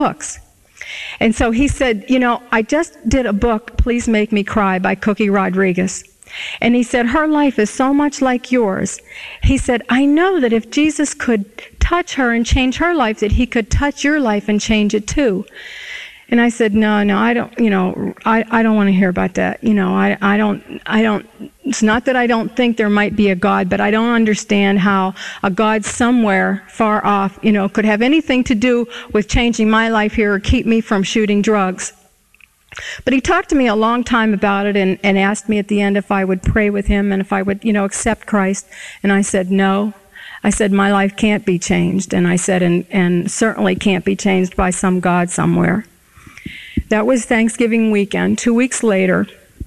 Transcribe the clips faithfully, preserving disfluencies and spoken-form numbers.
books. And so he said, you know, I just did a book, Please Make Me Cry, by Cookie Rodriguez. And he said, her life is so much like yours. He said, I know that if Jesus could touch her and change her life, that he could touch your life and change it too. And I said, no, no, I don't, you know, I, I don't want to hear about that. You know, I, I don't, I don't, it's not that I don't think there might be a God, but I don't understand how a God somewhere far off, you know, could have anything to do with changing my life here or keep me from shooting drugs. But he talked to me a long time about it and, and asked me at the end if I would pray with him and if I would, you know, accept Christ. And I said, no. I said, my life can't be changed. And I said, and, and certainly can't be changed by some God somewhere. That was Thanksgiving weekend. Two weeks later,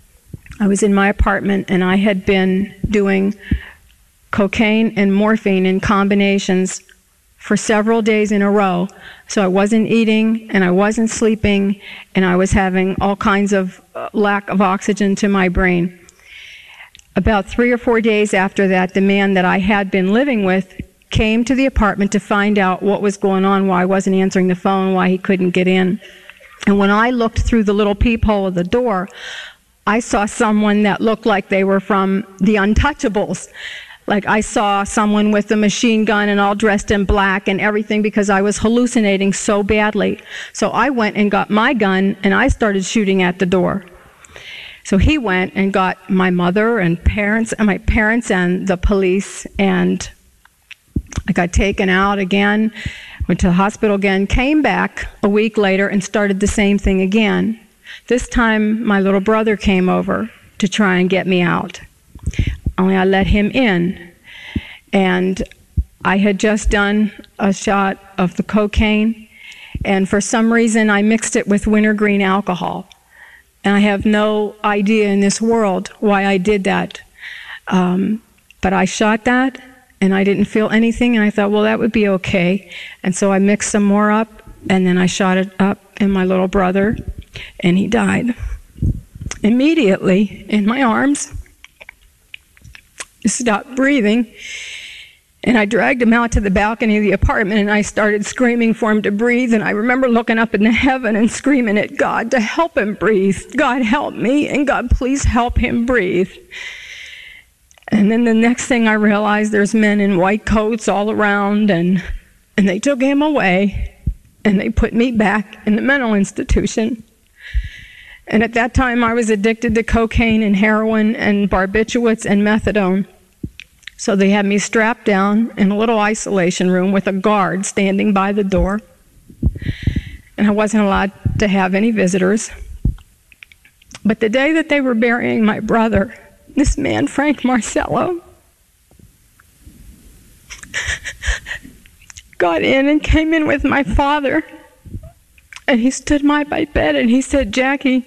I was in my apartment and I had been doing cocaine and morphine in combinations for several days in a row. So I wasn't eating and I wasn't sleeping and I was having all kinds of uh, lack of oxygen to my brain. About three or four days after that, the man that I had been living with came to the apartment to find out what was going on, why I wasn't answering the phone, why he couldn't get in. And when I looked through the little peephole of the door, I saw someone that looked like they were from the Untouchables. Like I saw someone with a machine gun and all dressed in black and everything because I was hallucinating so badly. So I went and got my gun and I started shooting at the door. So he went and got my mother and parents, and my parents and the police, and I got taken out again. Went to the hospital again, came back a week later and started the same thing again. This time, my little brother came over to try and get me out. Only I let him in. And I had just done a shot of the cocaine, and for some reason, I mixed it with wintergreen alcohol. And I have no idea in this world why I did that. Um, but I shot that, and I didn't feel anything, and I thought, well, that would be okay. And so I mixed some more up, and then I shot it up in my little brother, and he died. Immediately, in my arms, he stopped breathing, and I dragged him out to the balcony of the apartment, and I started screaming for him to breathe, and I remember looking up into heaven and screaming at God to help him breathe. God, help me, and God, please help him breathe. And then the next thing I realized, there's men in white coats all around, and and they took him away, and they put me back in the mental institution. And at that time, I was addicted to cocaine and heroin and barbiturates and methadone. So they had me strapped down in a little isolation room with a guard standing by the door. And I wasn't allowed to have any visitors. But the day that they were burying my brother, this man, Frank Marcello, got in and came in with my father. And he stood by my bed and he said, Jackie,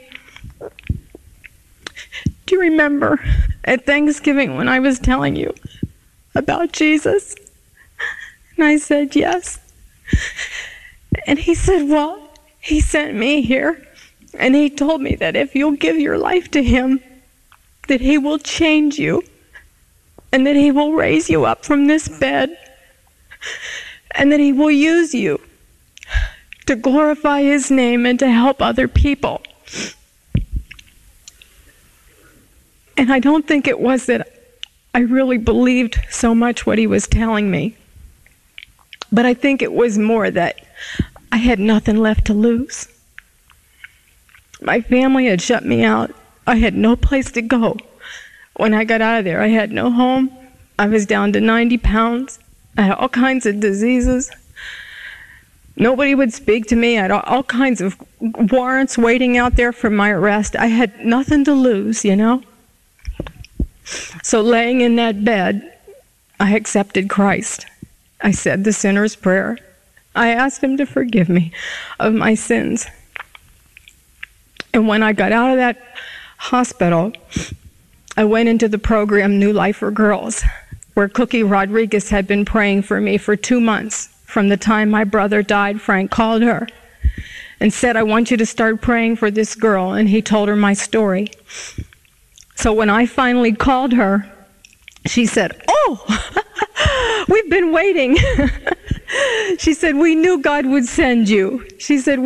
do you remember at Thanksgiving when I was telling you about Jesus? And I said, yes. And he said, well, he sent me here, and he told me that if you'll give your life to him, that he will change you, and that he will raise you up from this bed, and that he will use you to glorify his name and to help other people. And I don't think it was that I really believed so much what he was telling me, but I think it was more that I had nothing left to lose. My family had shut me out. I had no place to go. When I got out of there, I had no home. I was down to ninety pounds. I had all kinds of diseases. Nobody would speak to me. I had all kinds of warrants waiting out there for my arrest. I had nothing to lose, you know? So laying in that bed, I accepted Christ. I said the sinner's prayer. I asked him to forgive me of my sins. And when I got out of that hospital, I went into the program New Life for Girls, where Cookie Rodriguez had been praying for me for two months. From the time my brother died, Frank called her and said, I want you to start praying for this girl. And he told her my story. So when I finally called her, she said, oh, we've been waiting. She said, we knew God would send you. She said,